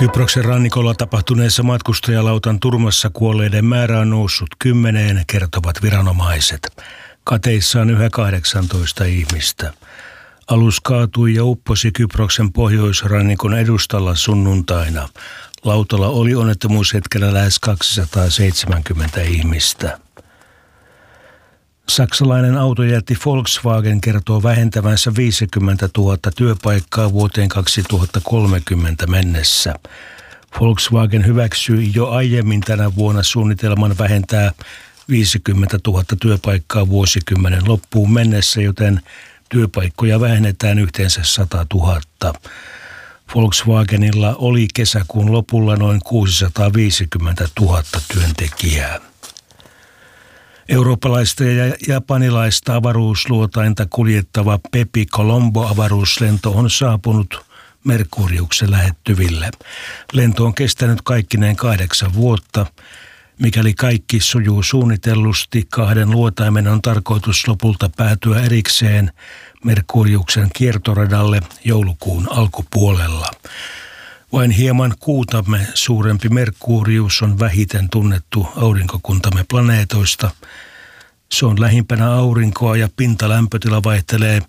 Kyproksen rannikolla tapahtuneessa matkustajalautan turmassa kuolleiden määrä on noussut 10, kertovat viranomaiset. Kateissa on yhä 18 ihmistä. Alus kaatui ja upposi Kyproksen pohjoisrannikon edustalla sunnuntaina. Lautalla oli onnettomuushetkellä lähes 270 ihmistä. Saksalainen autojätti Volkswagen kertoo vähentävänsä 50 000 työpaikkaa vuoteen 2030 mennessä. Volkswagen hyväksyi jo aiemmin tänä vuonna suunnitelman vähentää 50 000 työpaikkaa vuosikymmenen loppuun mennessä, joten työpaikkoja vähennetään yhteensä 100 000. Volkswagenilla oli kesäkuun lopulla noin 650 000 työntekijää. Eurooppalaista ja japanilaista avaruusluotainta kuljettava Bepi Colombo-avaruuslento on saapunut Merkuriuksen lähettyville. Lento on kestänyt kaikkineen 8 vuotta. Mikäli kaikki sujuu suunnitellusti, 2 luotaimen on tarkoitus lopulta päätyä erikseen Merkuriuksen kiertoradalle joulukuun alkupuolella. Vain hieman kuutamme suurempi Merkurius on vähiten tunnettu aurinkokuntamme planeetoista. Se on lähimpänä aurinkoa ja pintalämpötila vaihtelee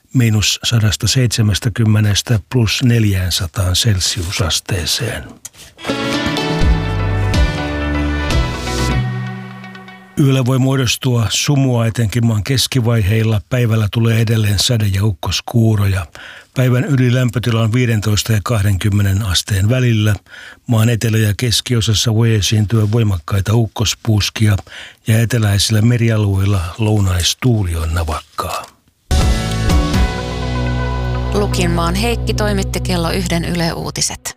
-170 + 400 celsiusasteeseen. Yöllä voi muodostua sumua etenkin maan keskivaiheilla. Päivällä tulee edelleen säde- ja ukkoskuuroja. Päivän ylilämpötila on 15 ja 20 asteen välillä. Maan etelä- ja keskiosassa voi esiintyä voimakkaita ukkospuuskia ja eteläisillä merialueilla lounaistuuli on navakkaa. Lukinmaan Heikki toimitti kello 1 Yle Uutiset.